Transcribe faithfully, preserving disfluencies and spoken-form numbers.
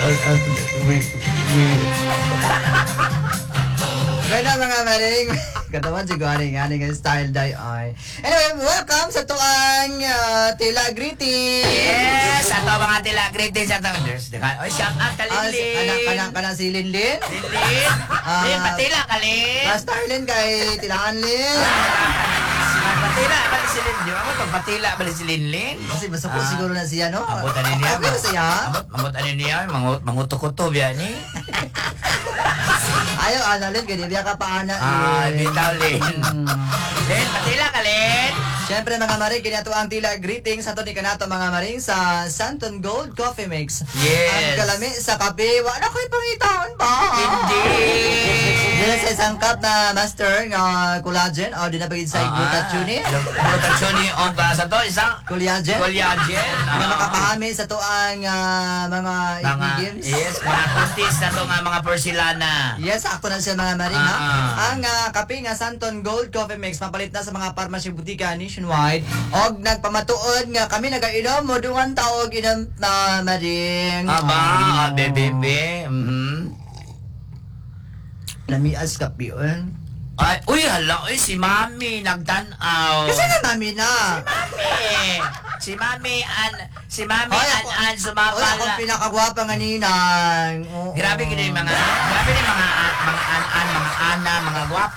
uh, uh, we, we... Kaya mga maring, katawan si Galing, aning style day ay. Anyway, welcome sa tuang uh, Tila Greeting. Yes, ato mga tila greetings ato. There's the Oy, shout out ka Ah, si- Linlin. Anak kanak kana si Linlin. Linlin. Ah, Ayun, patila ka Lin. Ah, Starlin kay Tilaan Lin. Ah, Patila ba si Linlin? Di ba mo pag patila ba si Linlin? Kasi masuko Ah. siguro na siya, no? Abutan niya. Okay na siya. Abot, abutan niya. Mangut, manguto-kuto biya ni. Ayaw, ano, Lin, ganyan biya ka pa, ana. Ah, eh. bitaw Lin. Hmm. Lin, patila ka Lin. Siyempre mga maring, kinato ang tila greeting sa ni kanato mga maring sa Santon Gold Coffee Mix. Yes. Ang kalami sa kape, wala ko'y pangitaan ba? Hindi. Dila sa isang cup na master nga collagen o di na pagin sa glutathione. Glutathione o ba sa to? Isang Collagen. collagen. Nga makapahami sa to ang ah, mga Mga, ingredients. yes, mga kuntis na to nga mga porcelana. Yes, ako na siya mga maring ha. Ah, ah. Ang ah, kape nga Santon Gold Coffee Mix mapalit na sa mga pharmacy butika nationwide. Og nagpamatuod nga kami nagainom mo duwan taog inom na maring. Aba, Ah, ah, bebe, bebe. Mhm. Lamias kape on. Ay, uy, hala, uy, si Mami nagtanaw. Kasi na mami na. Mami! Si Mami An, si Mami Hoy, An ako- An Oy, sumapal. ako pinakagwapa nga ninang. Oo. Grabe gini yung mga, grabe gini mga, mga An An, mga Ana, mga gwapa